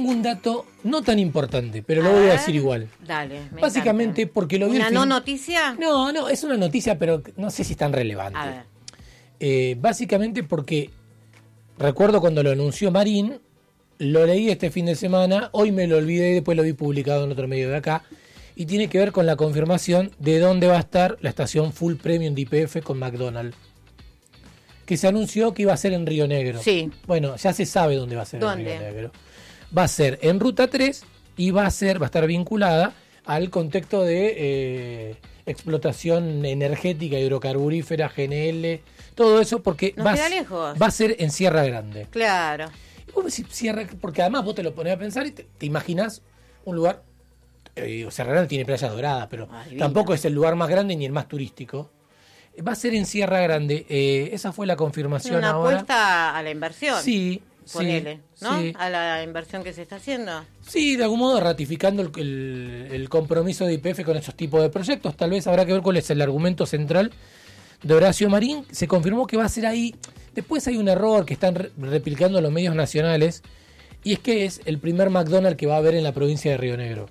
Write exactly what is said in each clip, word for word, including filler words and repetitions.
tengo un dato no tan importante, pero lo a voy ver, a decir igual. Dale, me Básicamente encanta. porque lo vi ¿Una el fin... no noticia? No, no, es una noticia, pero no sé si es tan relevante. A ver. Eh, básicamente porque recuerdo cuando lo anunció Marín, lo leí este fin de semana, hoy me lo olvidé y después lo vi publicado en otro medio de acá, y tiene que ver con la confirmación de dónde va a estar la estación Full Premium de Y P F con McDonald's. Que se anunció que iba a ser en Río Negro. Sí. Bueno, ya se sabe dónde va a ser ¿Dónde? en Río Negro. Va a ser en Ruta tres y va a ser, va a estar vinculada al contexto de eh, explotación energética, hidrocarburífera, G N L, todo eso, porque Nos va, queda a- lejos. va a ser en Sierra Grande. Claro. Y vos decís Sierra, porque además vos te lo ponés a pensar y te, te imaginás un lugar, eh, Sierra Grande tiene playas doradas, pero Ah, divino. tampoco es el lugar más grande ni el más turístico. Va a ser en Sierra Grande, eh, esa fue la confirmación Una ahora. apuesta a la inversión. Sí, Ponele, sí, ¿no? sí. A la inversión que se está haciendo. Sí, de algún modo ratificando el, el- el compromiso de Y P F con esos tipos de proyectos. Tal vez habrá que ver cuál es el argumento central de Horacio Marín. Se confirmó que va a ser ahí. Después hay un error que están re- replicando los medios nacionales, y es que es el primer McDonald's que va a haber en la provincia de Río Negro.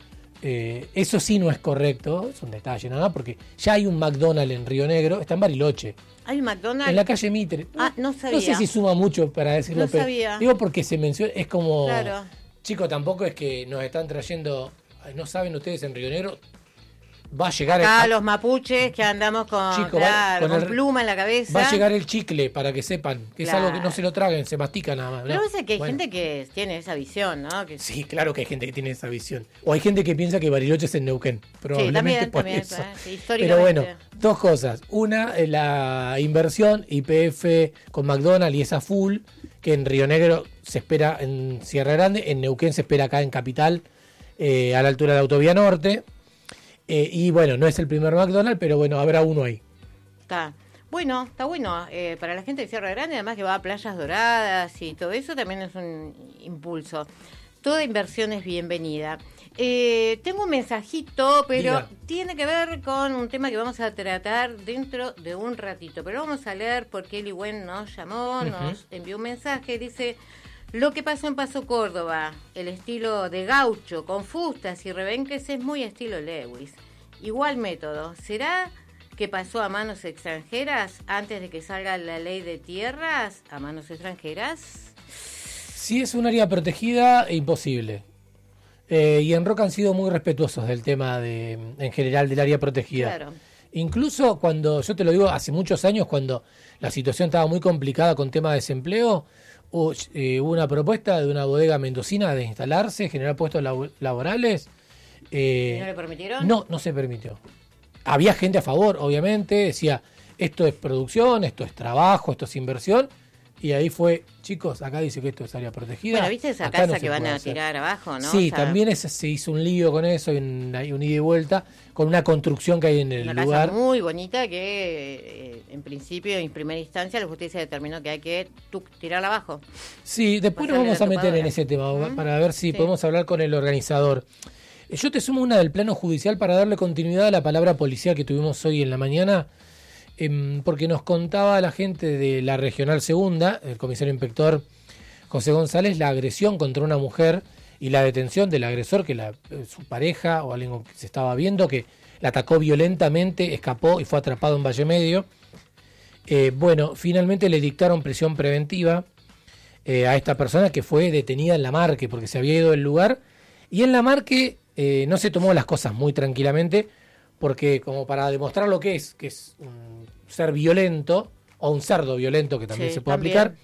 Eh, eso sí no es correcto, es un detalle nada, porque ya hay un McDonald's en Río Negro, está en Bariloche, Hay un McDonald's. en la calle Mitre. Ah, no sabía. No sé si suma mucho para decirlo, No pero sabía. digo porque se menciona, es como, Claro. chico, tampoco es que nos están trayendo, ay, no saben ustedes, en Río Negro va a llegar Acá el, los mapuches que andamos con, Chico, va- claro, con con el- pluma en la cabeza. va a llegar el chicle, para que sepan, que Claro. es algo que no se lo traguen, se mastica nada más. Pero ¿no? pasa que hay Bueno. gente que tiene esa visión, ¿no? Que Sí, claro que hay gente que tiene esa visión. O hay gente que piensa que Bariloche es en Neuquén. Probablemente también, por también, eso. eh, sí, Pero bueno, históricamente. dos cosas. Una, eh, la inversión Y P F con McDonald's y esa full, que en Río Negro se espera en Sierra Grande, en Neuquén se espera acá en Capital, eh, a la altura de la Autovía Norte. Eh, y bueno, no es el primer McDonald's, pero bueno, habrá uno ahí. Está. Bueno, está bueno. Eh, para la gente de Sierra Grande, además que va a playas doradas y todo eso, también es un impulso. Toda inversión es bienvenida. Eh, tengo un mensajito, pero Diga. tiene que ver con un tema que vamos a tratar dentro de un ratito. Pero vamos a leer porque Eli Wen nos llamó, Ujú. nos envió un mensaje, dice... Lo que pasó en Paso Córdoba, el estilo de gaucho, con fustas y rebenques, es muy estilo Lewis. Igual método. ¿Será que pasó a manos extranjeras antes de que salga la ley de tierras a manos extranjeras? Si es un área protegida, imposible. Eh, y en Roca han sido muy respetuosos del tema de, en general del área protegida. Claro. Incluso cuando, yo te lo digo, hace muchos años, cuando la situación estaba muy complicada con tema de desempleo, hubo, eh, hubo una propuesta de una bodega mendocina de instalarse, generar puestos labo- laborales. eh, ¿Y no le permitieron? No, no se permitió. Había gente a favor, obviamente, decía, esto es producción, esto es trabajo, esto es inversión. Y ahí fue, chicos, acá dice que esto es área protegida. Bueno, ¿viste esa acá casa no se que van puede a hacer. tirar abajo, no? Sí, O sea, también ese- se hizo un lío con eso, y un, hay un ida y vuelta, con una construcción que hay en el Una lugar. casa muy bonita que, eh, en principio, en primera instancia, la justicia determinó que hay que tuc, tirarla abajo. Sí, después nos pasarle vamos la a meter topadora. en ese tema, ¿Mm? para ver si Sí. podemos hablar con el organizador. Eh, Yo te sumo una del plano judicial para darle continuidad a la palabra policial que tuvimos hoy en la mañana, em, porque nos contaba la gente de la Regional Segunda, el comisario inspector José González, la agresión contra una mujer y la detención del agresor, que la, eh, su pareja o alguien que se estaba viendo, que la atacó violentamente, escapó y fue atrapado en Valle Medio. Eh, bueno, finalmente le dictaron prisión preventiva eh, a esta persona, que fue detenida en La Marque porque se había ido del lugar, y en La Marque eh, no se tomó las cosas muy tranquilamente, porque como para demostrar lo que es, que es un ser violento o un cerdo violento, que también Sí, se puede también. aplicar,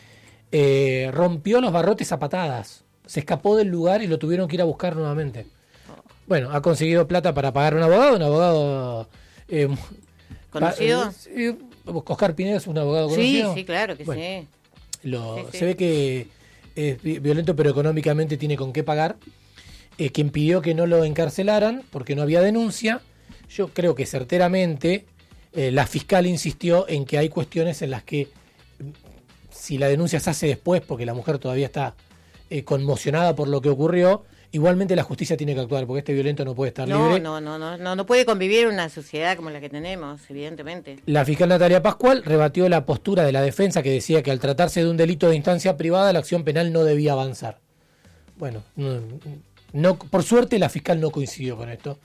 eh, rompió los barrotes a patadas, se escapó del lugar y lo tuvieron que ir a buscar nuevamente. Bueno, ha conseguido plata para pagar un abogado, un abogado eh, ¿Conocido? pa- eh, Oscar Pineda es un abogado Sí, conocido. sí, claro que Bueno, sí. Lo, Sí, sí. Se ve que es vi- violento, pero económicamente tiene con qué pagar. Eh, quien pidió que no lo encarcelaran porque no había denuncia. Yo creo que certeramente eh, la fiscal insistió en que hay cuestiones en las que, mm, si la denuncia se hace después, porque la mujer todavía está eh, conmocionada por lo que ocurrió, igualmente la justicia tiene que actuar, porque este violento no puede estar No, libre. no, no, no, no, no puede convivir en una sociedad como la que tenemos, evidentemente. La fiscal Natalia Pascual rebatió la postura de la defensa, que decía que al tratarse de un delito de instancia privada, la acción penal no debía avanzar. bueno, no, no, por suerte la fiscal no coincidió con esto.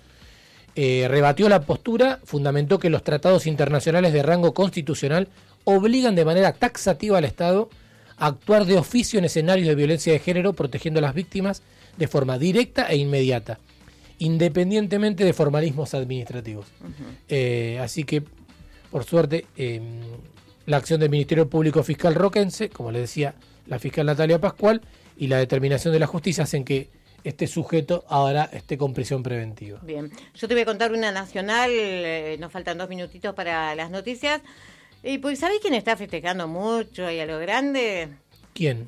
Eh, rebatió la postura, fundamentó que los tratados internacionales de rango constitucional obligan de manera taxativa al Estado a actuar de oficio en escenarios de violencia de género, protegiendo a las víctimas de forma directa e inmediata, independientemente de formalismos administrativos. Uh-huh. Eh, así que, por suerte, eh, la acción del Ministerio Público Fiscal Roquense, como le decía la fiscal Natalia Pascual, y la determinación de la justicia hacen que este sujeto ahora esté con prisión preventiva. Bien, yo te voy a contar una nacional, eh, nos faltan dos minutitos para las noticias. Y pues, ¿sabés quién está festejando mucho y a lo grande? ¿Quién?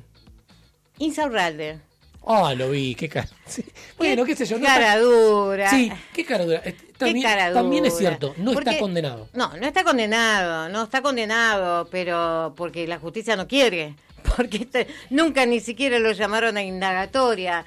Insaurralde. Ah, lo vi, qué cara. Sí. Bueno, qué, qué sé yo. No cara está... dura. Sí, qué cara dura. También, qué cara dura. También es cierto, no porque, está condenado. No, no está condenado, no está condenado, pero porque la justicia no quiere. Porque este, nunca ni siquiera lo llamaron a indagatoria.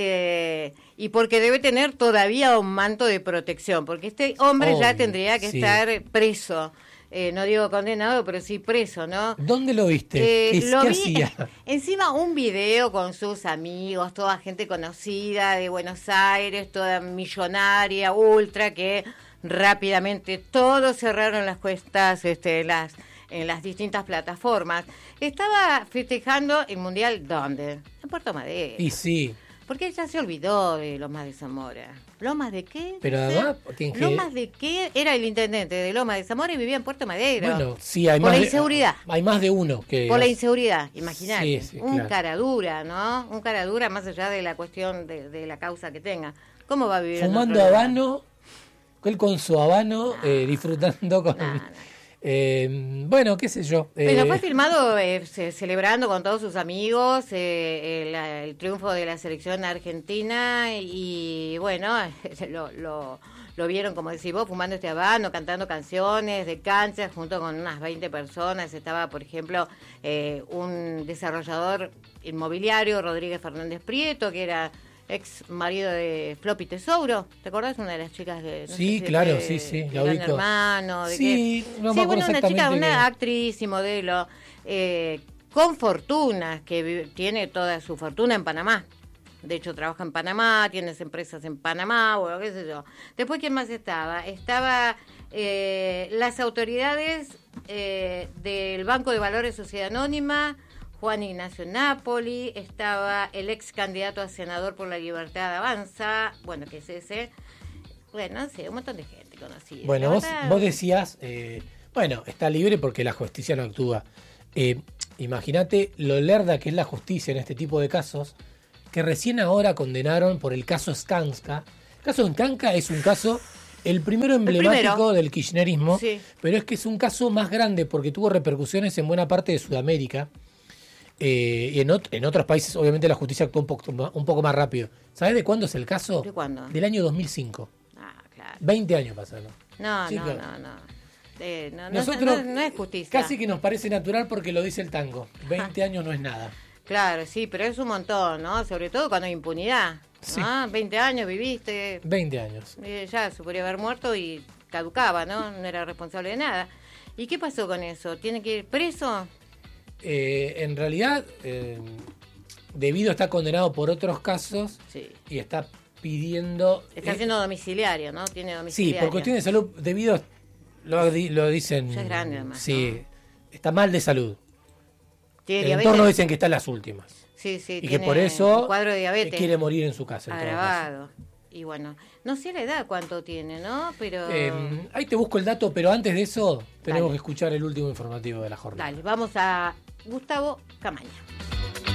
Eh, y porque debe tener todavía un manto de protección, porque este hombre oh, ya tendría que sí. estar preso. Eh, no digo condenado, pero sí preso, ¿no? ¿Dónde lo viste? Eh, ¿Qué, lo ¿qué vi, hacía? Encima un video con sus amigos, toda gente conocida de Buenos Aires, toda millonaria, ultra, que rápidamente todos cerraron las cuestas, este, las en las distintas plataformas. Estaba festejando el Mundial, ¿dónde? En Puerto Madero. Y sí. Porque ella se olvidó de Lomas de Zamora. ¿Lomas de qué? Pero además... Que... ¿Lomas de qué? Era el intendente de Lomas de Zamora y vivía en Puerto Madero. Bueno, sí, hay Por más la de, inseguridad. Hay más de uno que... Por la inseguridad, imagínate. Sí, sí, un claro. cara dura, ¿no? Un cara dura más allá de la cuestión de, de la causa que tenga. ¿Cómo va a vivir? Fumando habano, él con su habano, no. eh, disfrutando con... No, no. Eh, bueno, qué sé yo. Eh, Pero fue eh, filmado eh, ce- celebrando con todos sus amigos eh, el, el triunfo de la selección argentina y bueno, lo, lo, lo vieron, como decís vos, fumando este habano, cantando canciones de canchas junto con unas veinte personas. Estaba, por ejemplo, eh, un desarrollador inmobiliario, Rodríguez Fernández Prieto, que era ex marido de Floppy Tesouro, ¿te acordás? Una de las chicas de... No sí, sé, claro, de, sí, sí, de la Gran ubico. Hermano, de sí, que, no sí, me bueno, una chica, que... una actriz y modelo eh, con fortuna, que vive, tiene toda su fortuna en Panamá. De hecho, trabaja en Panamá, tienes empresas en Panamá, bueno, qué sé yo. Después, ¿quién más estaba? Estaba eh, las autoridades eh, del Banco de Valores Sociedad Anónima, Juan Ignacio Napoli, estaba el ex candidato a senador por la Libertad Avanza, bueno, que es ese, bueno, no sé, un montón de gente conocida. Bueno, vos, vos decías, eh, bueno, está libre porque la justicia no actúa. Eh, Imagínate lo lerda que es la justicia en este tipo de casos, que recién ahora condenaron por el caso Skanska. El caso Skanska es un caso, el primero emblemático el primero. del kirchnerismo, sí. Pero es que es un caso más grande porque tuvo repercusiones en buena parte de Sudamérica. Eh, y en, ot- en otros países, obviamente, la justicia actuó un poco, un poco más rápido. ¿Sabés de cuándo es el caso? ¿De cuándo? Del año dos mil cinco. Ah, claro. veinte años pasaron. No, sí, no, claro. no, no. Eh, no, Nosotros, no, no, no es justicia. Casi que nos parece natural porque lo dice el tango. veinte años no es nada. Claro, sí, pero es un montón, ¿no? Sobre todo cuando hay impunidad. Sí. ¿No? veinte años viviste. veinte años. Eh, ya se podría haber muerto y caducaba, ¿no? No era responsable de nada. ¿Y qué pasó con eso? ¿Tiene que ir preso? Eh, en realidad, eh, debido está condenado por otros casos, sí. Y está pidiendo... Está eh, siendo domiciliario, ¿no? Tiene domiciliario. Sí, por cuestiones de salud, debido... Lo, lo dicen... Ya es grande, además. Sí, ¿no? Está mal de salud. ¿Tiene el diabetes? entorno dicen que está en las últimas. Sí, sí. Y que por eso cuadro de diabetes. quiere morir en su casa. Agravado. Y bueno, no sé la edad cuánto tiene, ¿no? Pero... Eh, ahí te busco el dato, pero antes de eso tenemos Dale. que escuchar el último informativo de la jornada. Dale, vamos a Gustavo Camaña.